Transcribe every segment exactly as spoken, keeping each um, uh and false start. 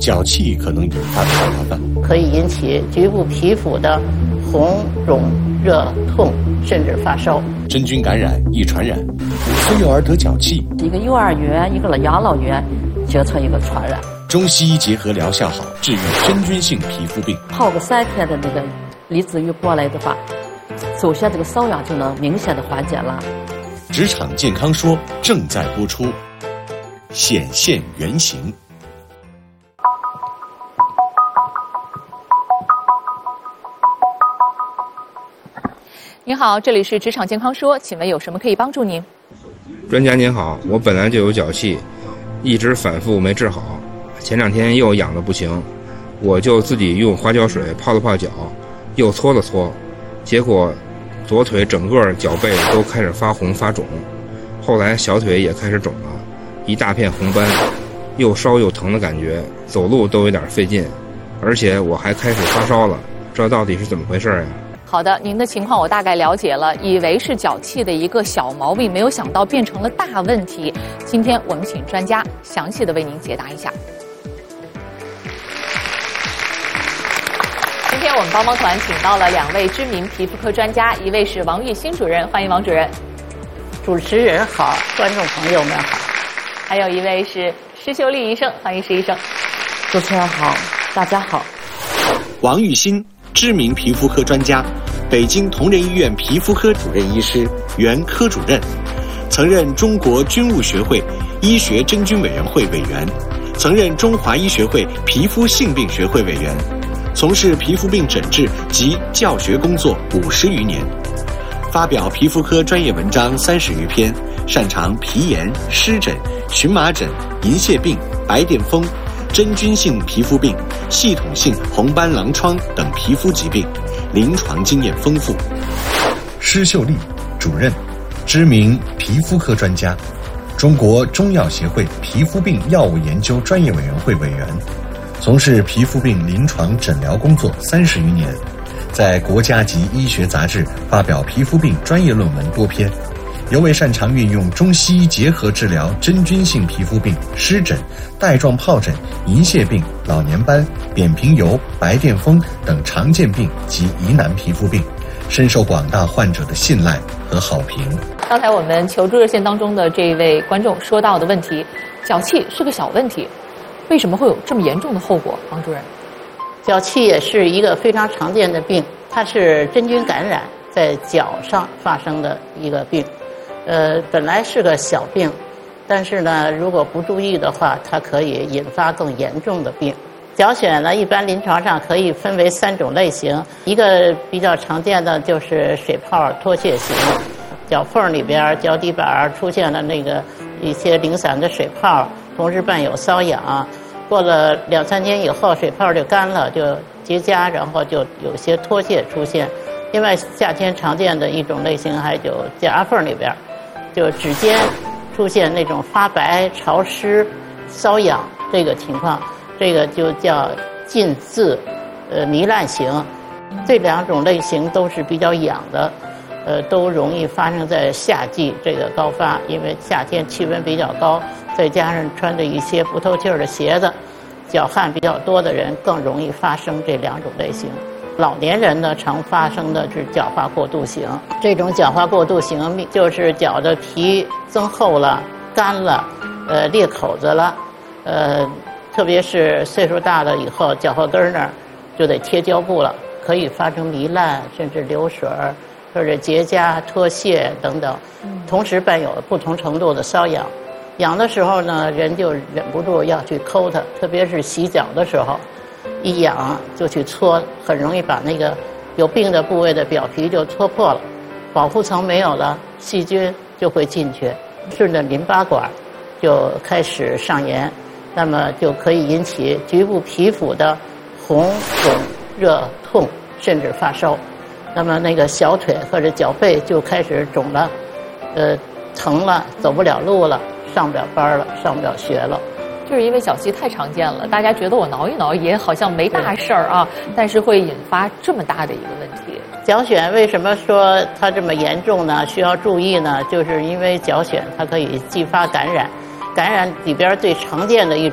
脚气可能引发的麻烦， 可以引起局部皮肤的红肿、热、痛，甚至发烧。 真菌感染易传染，五岁幼儿得脚气， 一个幼儿园，一个养老院，决策一个传染。 中西医结合疗效好，治愈真菌性皮肤病。 泡个三天的那个梨子浴过来的话，首先这个瘙痒就能明显的缓解了。 职场健康说正在播出，显现原形。 您好，这里是职场健康说，请问有什么可以帮助您？ 专家您好，我本来就有脚气，一直反复没治好，前两天又痒得不行，我就自己用花椒水泡了泡脚，又搓了搓，结果左腿整个脚背都开始发红发肿，后来小腿也开始肿了，一大片红斑，又烧又疼的感觉，走路都有点费劲，而且我还开始发烧了，这到底是怎么回事呀？ 好的，您的情况我大概了解了，以为是脚气的一个小毛病，没有想到变成了大问题。今天我们请专家详细的为您解答一下。今天我们帮帮团请到了两位知名皮肤科专家，一位是王玉新主任，欢迎王主任。 主持人好，观众朋友们好。 还有一位是施秀丽医生，欢迎施医生。 主持人好，大家好。 王玉新，知名皮肤科专家，北京同仁医院皮肤科主任医师，原科主任，曾任中国菌物学会医学真菌委员会委员，曾任中华医学会皮肤性病学会委员，从事皮肤病诊治及教学工作五十余年，发表皮肤科专业文章三十余篇，擅长皮炎、湿疹、荨麻疹、银屑病、白癜风、真菌性皮肤病、系统性红斑狼疮等皮肤疾病，临床经验丰富。施秀丽，主任，知名皮肤科专家，中国中药协会皮肤病药物研究专业委员会委员，从事皮肤病临床诊疗工作三十余年，在国家级医学杂志发表皮肤病专业论文多篇，尤为擅长运用中西医结合治疗真菌性皮肤病、湿疹、带状疱疹、银屑病、老年斑、扁平疣、白癜风等常见病及疑难皮肤病，深受广大患者的信赖和好评。 刚才我们求助热线当中的这一位观众说到的问题，脚气是个小问题，为什么会有这么严重的后果？王主任， 脚气也是一个非常常见的病，它是真菌感染在脚上发生的一个病。呃，本来是个小病，但是呢，如果不注意的话，它可以引发更严重的病。脚癣呢，一般临床上可以分为三种类型，一个比较常见的就是水泡脱屑型，脚缝里边、脚底板出现了那个一些零散的水泡，同时伴有瘙痒，过了两三天以后，水泡就干了，就结痂，然后就有些脱屑出现。另外，夏天常见的一种类型还有夹缝里边，就指尖出现那种发白、潮湿、瘙痒这个情况，这个就叫浸渍呃糜烂型。这两种类型都是比较痒的，呃，都容易发生在夏季这个高发，因为夏天气温比较高，再加上穿着一些不透气儿的鞋子，脚汗比较多的人更容易发生这两种类型。老年人呢，常发生的是角化过渡型。这种角化过渡型就是脚的皮增厚了、干了，呃，裂口子了，呃，特别是岁数大了以后，脚后跟那儿就得贴胶布了，可以发生糜烂，甚至流水儿，或者结痂、脱屑等等，同时伴有不同程度的瘙痒。痒的时候呢，人就忍不住要去抠它，特别是洗脚的时候。一痒就去搓，很容易把那个有病的部位的表皮就搓破了，保护层没有了，细菌就会进去，顺着淋巴管就开始上炎，那么就可以引起局部皮肤的红肿、热、痛，甚至发烧。那么那个小腿或者脚背就开始肿了，呃，疼了，走不了路了，上不了班了，上不了学了。 就是因为脚气太常见了，大家觉得我挠一挠也好像没大事儿啊，但是会引发这么大的一个问题。 脚癣为什么说它这么严重呢？需要注意呢？就是因为脚癣它可以继发感染，感染里边最常见的一种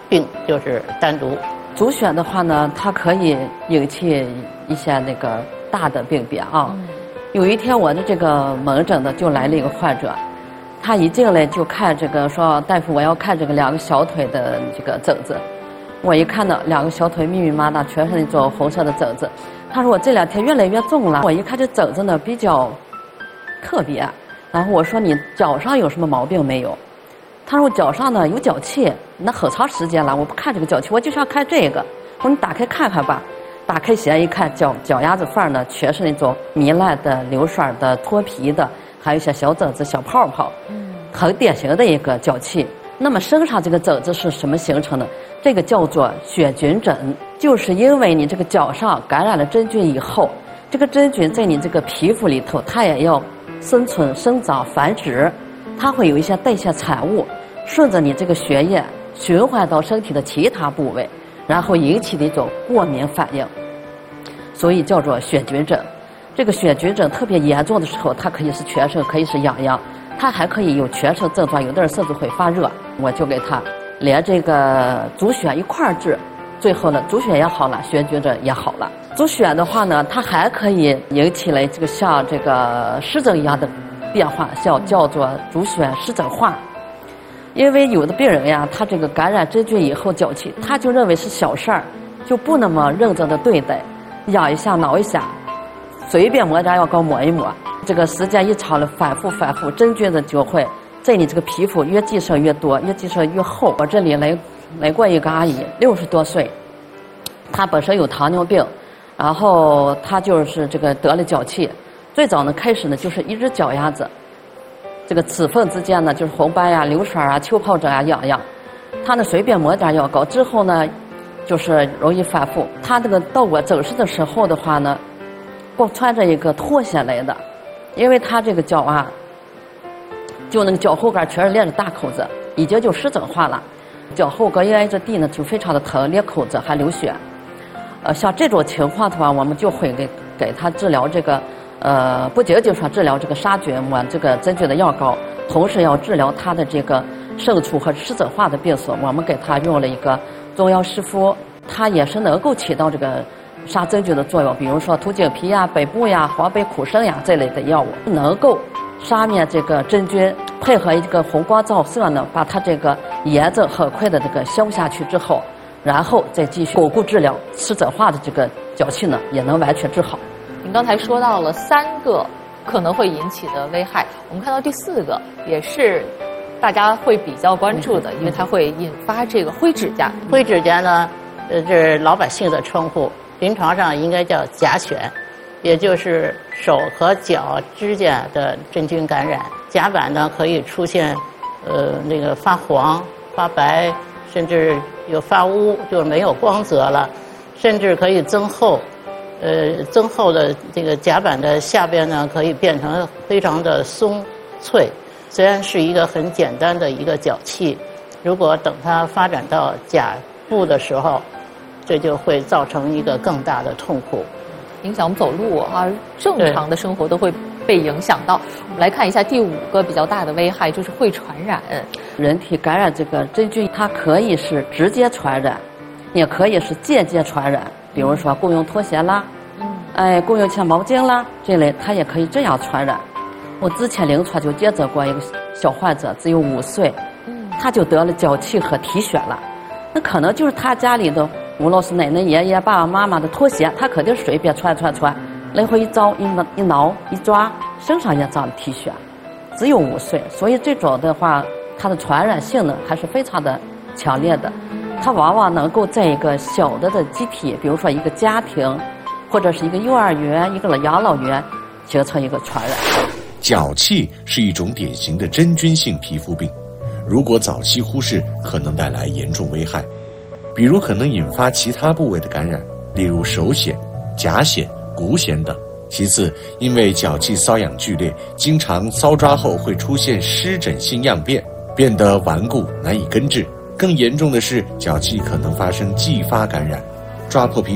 病就是单独。 足癣的话呢，它可以引起一些那个大的病变啊。嗯、有一天我的这个门诊的就来了一个患者，他一进来就看这个说大夫，我要看这个两个小腿的这个疹子。我一看到两个小腿密密麻麻，全是那种红色的疹子。他说我这两天越来越重了。我一看这疹子呢比较特别，然后我说你脚上有什么毛病没有？他说我脚上呢有脚气，那很长时间了，我不看这个脚气，我就想看这个。我说你打开看看吧。打开鞋一看，脚脚丫子缝呢全是那种糜烂的、流水的、脱皮的，还有一些小疹子、小泡泡，很典型的一个脚气。那么身上这个疹子是什么形成的？这个叫做血菌疹，就是因为你这个脚上感染了真菌以后，这个真菌在你这个皮肤里头，它也要生存、生长、繁殖，它会有一些代谢产物，顺着你这个血液循环到身体的其他部位，然后引起的一种过敏反应，所以叫做血菌疹。这个血菌疹特别严重的时候，它可以是全身，可以是痒痒，它还可以有全身症状，有的人甚至会发热。我就给他连这个足癣一块儿治，最后呢，足癣也好了，血菌疹也好了。足癣的话呢，它还可以引起来这个像这个湿疹一样的变化，叫叫做足癣湿疹化。因为有的病人呀，他这个感染真菌以后脚气，他就认为是小事儿，就不那么认真的对待，痒一下挠一下，随便抹点药膏抹一抹，这个时间一长了，反复反复，真菌的就会在你这个皮肤越积生越多，越积生越厚。我这里来来过一个阿姨，六十多岁，她本身有糖尿病，然后她就是这个得了脚气，最早呢开始呢就是一只脚丫子，这个指缝之间呢就是红斑呀、流水啊、丘泡疹啊痒痒，她呢随便抹点药膏之后呢，就是容易反复。她这个到我诊室的时候的话呢，我穿着一个拖鞋来的，因为她这个脚啊，就那个脚后跟全是裂着大口子，已经就湿疹化了，脚后跟一挨着地呢就非常的疼，裂口子还流血。呃，像这种情况的话，我们就会给给他治疗这个，呃，不仅仅说治疗这个杀菌抹这个真菌的药膏，同时要治疗他的这个渗出和湿疹化的病史。我们给他用了一个中药湿敷，它也是能够起到这个杀真菌的作用，比如说土井皮呀、北部呀、黄北苦参呀这类的药物，能够杀灭这个真菌，配合一个红光照射呢，把它这个炎症很快的这个消下去之后，然后再继续巩固治疗湿疹化的这个脚气呢，也能完全治好。 您刚才说到了三个可能会引起的危害，我们看到第四个也是大家会比较关注的，因为它会引发这个灰指甲。 灰指甲呢，呃，这是老百姓的称呼，临床上应该叫甲癣，也就是手和脚指甲的真菌感染。甲板呢可以出现，呃，那个发黄、发白，甚至有发乌，就没有光泽了，甚至可以增厚。呃，增厚的这个甲板的下边呢，可以变成非常的松脆。虽然是一个很简单的一个脚气，如果等它发展到甲部的时候，这就会造成一个更大的痛苦， 影响我们走路啊，正常的生活都会被影响到。我们来看一下第五个比较大的危害，就是会传染。 人体感染这个真菌，它可以是直接传染，也可以是间接传染。比如说共用拖鞋啦，嗯，哎，共用像毛巾啦这类，它也可以这样传染。我之前临床就接诊过一个小患者，只有五岁，嗯，他就得了脚气和体癣了。那可能就是他家里的，无论是奶奶、爷爷、爸爸妈妈的拖鞋，他肯定随便穿穿穿，来回一招、一挠、一挠、一抓，身上也长了体癣。只有五岁，所以这种的话，它的传染性呢还是非常的强烈的。它往往能够在一个小的的集体，比如说一个家庭，或者是一个幼儿园、一个养老院，形成一个传染。 脚气是一种典型的真菌性皮肤病，如果早期忽视，可能带来严重危害，比如可能引发其他部位的感染，例如手癣、甲癣、骨癣等。其次，因为脚气瘙痒剧烈，经常搔抓后会出现湿疹性样变，变得顽固难以根治。更严重的是，脚气可能发生继发感染，抓破皮